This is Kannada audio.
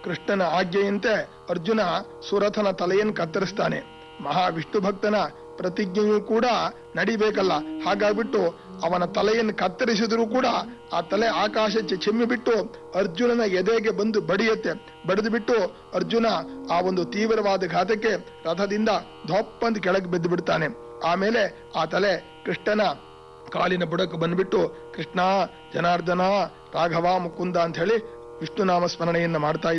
ಕೃಷ್ಣನ ಆಜ್ಞೆಯಂತೆ ಅರ್ಜುನ ಸುರಥನ ತಲೆಯನ್ನು ಕತ್ತರಿಸ್ತಾನೆ. ಮಹಾವಿಷ್ಣು ಭಕ್ತನ ಪ್ರತಿಜ್ಞೆಯೂ ಕೂಡ ನಡಿಬೇಕಲ್ಲ, ಹಾಗಾಗ್ಬಿಟ್ಟು ಅವನ ತಲೆಯನ್ನು ಕತ್ತರಿಸಿದ್ರು ಕೂಡ ಆ ತಲೆ ಆಕಾಶಕ್ಕೆ ಚಿಮ್ಮಿ ಬಿಟ್ಟು ಅರ್ಜುನನ ಎದೆಗೆ ಬಂದು ಬಡಿಯತ್ತೆ. ಬಡಿದು ಬಿಟ್ಟು ಅರ್ಜುನ ಆ ಒಂದು ತೀವ್ರವಾದ ಘಾತಕ್ಕೆ ರಥದಿಂದ ಧೊಪ್ಪಂದು ಕೆಳಗೆ ಬಿದ್ದು ಬಿಡ್ತಾನೆ. ಆಮೇಲೆ ಆ ತಲೆ ಕೃಷ್ಣನ ಕಾಲಿನ ಬುಡಕ್ಕೆ ಬಂದ್ಬಿಟ್ಟು ಕೃಷ್ಣ, ಜನಾರ್ದನ, ರಾಘವ, ಮುಕುಂದ ಅಂತ ಹೇಳಿ ವಿಷ್ಣುನಾಮ ಸ್ಮರಣೆಯನ್ನ ಮಾಡ್ತಾ